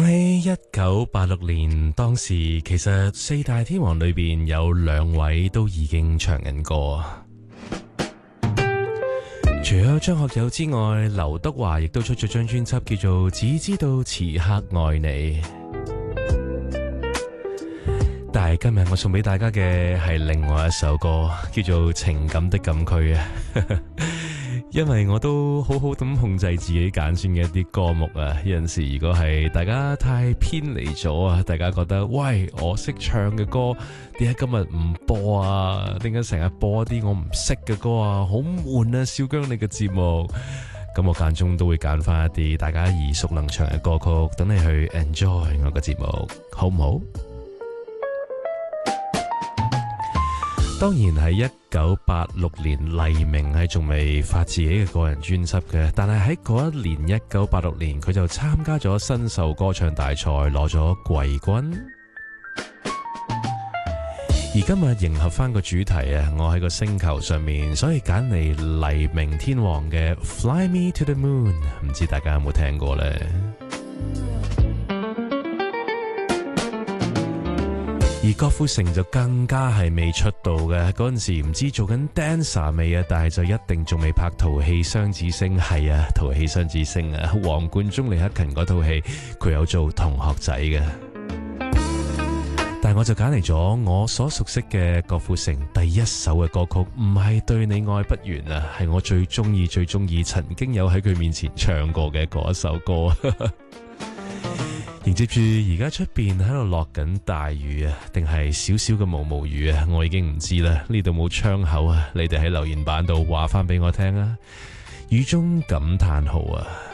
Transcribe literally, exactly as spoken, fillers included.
喺一九八六年，當時其實四大天王裏邊有兩位都已經唱緊歌，除咗張學友之外，劉德華亦都出咗張專輯叫做《只知道此刻愛你》。但係今日我送俾大家嘅係另外一首歌，叫做《情感的禁區》啊。因為我都好好咁控制自己揀選嘅一啲歌目啊，有陣時如果係大家太偏離咗啊，大家覺得喂，我識唱嘅歌點解今日唔播啊？點解成日播啲我唔識嘅歌啊？好悶啊！小姜你嘅節目，咁我間中都會揀翻一啲大家耳熟能詳嘅歌曲，等你去 enjoy 我嘅節目，好唔好？當然係一九八六年，黎明係仲未發自己嘅個人專輯嘅，但係喺嗰一年一九八六年，佢就參加咗新秀歌唱大賽，攞咗季軍。而今日迎合翻個主題啊，我喺個星球上面，所以揀嚟黎明天王嘅《Fly Me to the Moon》，唔知大家有冇聽過呢？而郭富城就更加係未出道嘅，嗰陣時唔知做緊 dancer 未啊，但係就一定仲未拍《淘氣雙子星》。係啊，《淘氣雙子星》啊，黃貫中、李克勤嗰套戲佢有做同學仔嘅。但係我就揀嚟咗我所熟悉嘅郭富城第一首嘅歌曲，唔係對你愛不完啊，係我最中意最中意曾經有喺佢面前唱過嘅嗰一首歌。迎接住而家出邊喺度落緊大雨啊，定係少少嘅毛毛雨啊，我已經唔知啦。呢度冇窗口啊，你哋喺留言板度話翻俾我聽啊。雨中感嘆號啊。